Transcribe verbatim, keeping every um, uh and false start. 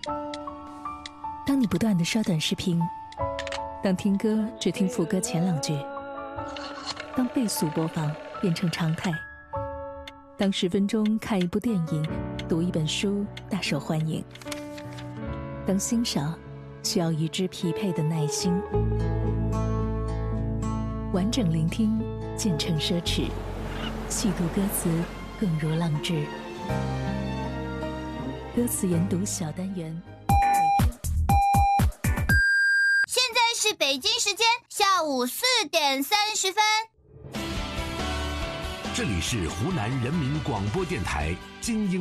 当你不断地刷短视频，当听歌只听副歌前两句，当倍速播放变成常态，当十分钟看一部电影、读一本书大受欢迎，当欣赏需要与之匹配的耐心，完整聆听渐成奢侈，细读歌词更如浪掷。歌词研读小单元， 现在是北京时间下午四点三十分。 这里是湖南人民广播电台精英